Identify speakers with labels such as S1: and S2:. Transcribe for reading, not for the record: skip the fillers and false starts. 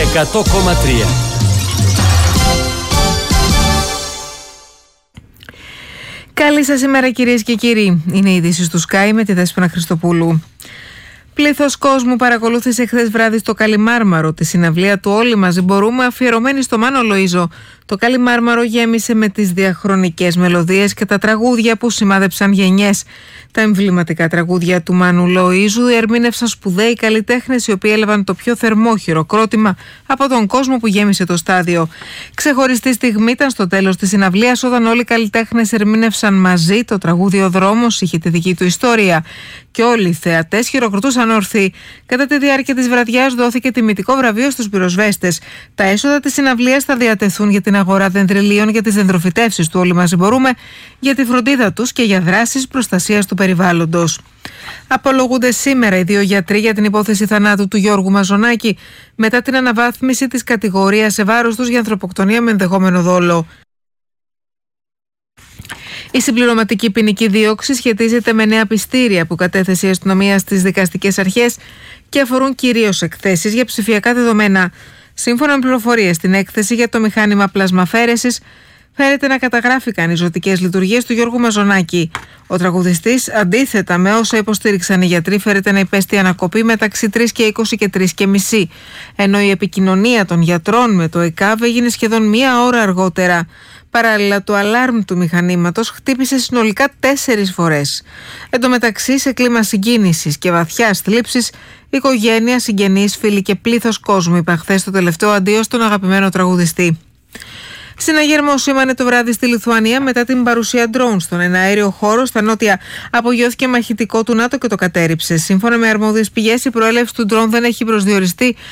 S1: 100,3.
S2: Καλή σας ημέρα κυρίες και κύριοι. Είναι οι ειδήσεις του Sky με τη Δέσποινα Χριστοπούλου. Πλήθος κόσμου παρακολούθησε χθες βράδυ στο Καλιμάρμαρο τη συναυλία του «Όλοι μαζί μπορούμε» αφιερωμένη στο Μάνο Λοΐζο. Το Καλιμάρμαρο γέμισε με τις διαχρονικές μελωδίες και τα τραγούδια που σημάδεψαν γενιές. Τα εμβληματικά τραγούδια του Μάνου Λοΐζου ερμήνευσαν σπουδαίοι καλλιτέχνες, οι οποίοι έλαβαν το πιο θερμό χειροκρότημα από τον κόσμο που γέμισε το στάδιο. Ξεχωριστή στιγμή ήταν στο τέλος της συναυλίας, όταν όλοι οι καλλιτέχνες ερμήνευσαν μαζί το τραγούδι «Ο δρόμος είχε τη δική του ιστορία». Και όλοι οι θεατές χειροκροτούσαν όρθιοι. Κατά τη διάρκεια της βραδιάς δόθηκε τιμητικό βραβείο στους πυροσβέστες. Τα έσοδα της συναυλίας θα διατεθούν για την αγορά δεντριλίων για τις δεντροφυτεύσεις του «Όλοι μαζί μπορούμε», για τη φροντίδα τους και για δράσεις προστασίας του περιβάλλοντος. Απολογούνται σήμερα οι δύο γιατροί για την υπόθεση θανάτου του Γιώργου Μαζονάκη, μετά την αναβάθμιση της κατηγορίας σε βάρος τους για ανθρωποκτονία με ενδεχόμενο δόλο. Η συμπληρωματική ποινική δίωξη σχετίζεται με νέα πιστήρια που κατέθεσε η αστυνομία στις δικαστικές αρχές και αφορούν κυρίως εκθέσεις για ψηφιακά δεδομένα. Σύμφωνα με πληροφορίες στην έκθεση για το μηχάνημα πλασμαφέρεσης, φέρεται να καταγράφηκαν οι ζωτικές λειτουργίες του Γιώργου Μαζονάκη. Ο τραγουδιστής, αντίθετα με όσα υποστήριξαν οι γιατροί, φέρεται να υπέστη ανακοπή μεταξύ 3 και 20 και 3 και μισή, ενώ η επικοινωνία των γιατρών με το ΕΚΑΒ έγινε σχεδόν μία ώρα αργότερα. Παράλληλα, το αλάρμ του μηχανήματος χτύπησε συνολικά 4 φορές. Εν τω μεταξύ, σε κλίμα συγκίνησης και βαθιάς θλίψης, οικογένεια, συγγενείς, φίλοι και πλήθος κόσμου είπαν χθες το τελευταίο αντίο στον αγαπημένο τραγουδιστή. Συναγερμό σήμανε το βράδυ στη Λιθουανία μετά την παρουσία ντρόουν στον εναέριο χώρο στα νότια. Απογειώθηκε μαχητικό του ΝΑΤΟ και το κατέρριψε. Σύμφωνα με αρμόδιες πηγές, η προέλευση του ντρόουν δεν έχει προσδιοριστεί,